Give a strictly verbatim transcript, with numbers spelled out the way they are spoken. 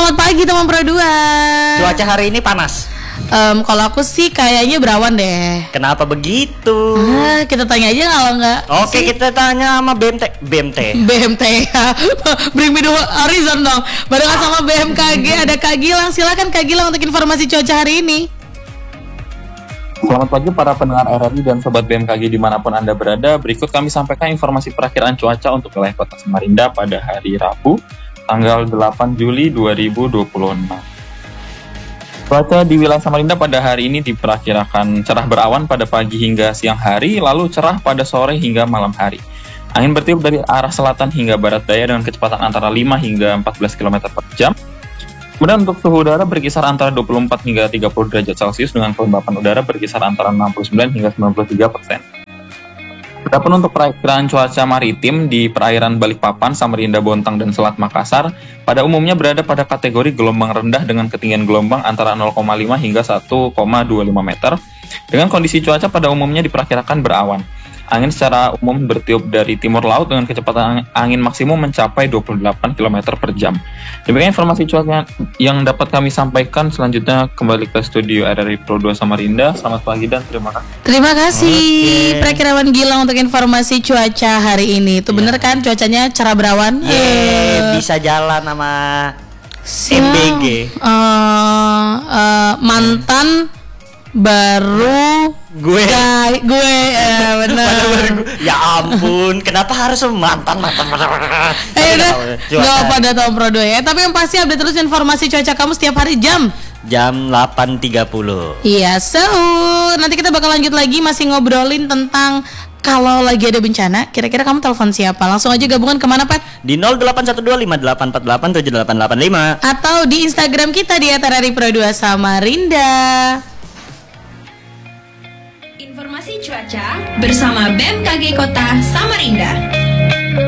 Selamat pagi teman Pro dua. Cuaca hari ini panas. Um, kalau aku sih kayaknya berawan deh. Kenapa begitu? Ah, kita tanya aja kalau enggak. Oke, sih. kita tanya sama B M T. B M T. B M T ya. Bring me the horizon dong. Barengan sama B M K G ada Kak Gilang. Silakan Kak Gilang untuk informasi cuaca hari ini. Selamat pagi para pendengar R R I dan Sobat B M K G dimanapun Anda berada. Berikut kami sampaikan informasi perakiraan cuaca untuk wilayah Kota Samarinda pada hari Rabu, tanggal delapan Juli dua ribu dua puluh enam. Cuaca di wilayah Samarinda pada hari ini diperkirakan cerah berawan pada pagi hingga siang hari, lalu cerah pada sore hingga malam hari. Angin bertiup dari arah selatan hingga barat daya dengan kecepatan antara lima hingga empat belas kilometer per jam. Kemudian untuk suhu udara berkisar antara dua puluh empat hingga tiga puluh derajat Celcius dengan kelembapan udara berkisar antara enam puluh sembilan hingga sembilan puluh tiga persen. Adapun untuk perakiraan cuaca maritim di perairan Balikpapan, Samarinda, Bontang, dan Selat Makassar pada umumnya berada pada kategori gelombang rendah dengan ketinggian gelombang antara nol koma lima hingga satu koma dua lima meter. Dengan kondisi cuaca pada umumnya diperkirakan berawan. Angin secara umum bertiup dari timur laut dengan kecepatan angin maksimum mencapai dua puluh delapan kilometer per jam. Demikian informasi cuaca yang dapat kami sampaikan. Selanjutnya kembali ke studio R R I Pro dua Samarinda. Selamat pagi dan terima kasih. Terima kasih okay. Perakirawan Gilang untuk informasi cuaca hari ini. Itu yeah. Bener kan cuacanya cerah berawan? Yeah, uh, bisa jalan sama M B G. Uh, uh, mantan baru gue ya, gue ya benar. Ya ampun, kenapa harus mantan mantan mantan? Eh udah, nggak pada tahun Pro dua ya. Tapi yang pasti update terus informasi cuaca kamu setiap hari jam jam delapan tiga puluh. Iya, so nanti kita bakal lanjut lagi masih ngobrolin tentang kalau lagi ada bencana, kira-kira kamu telepon siapa? Langsung aja gabungan kemana, Pat? Di nol delapan satu dua lima delapan empat delapan tujuh delapan delapan lima atau di Instagram kita di R R I Pro dua Samarinda. Informasi cuaca bersama B M K G Kota Samarinda.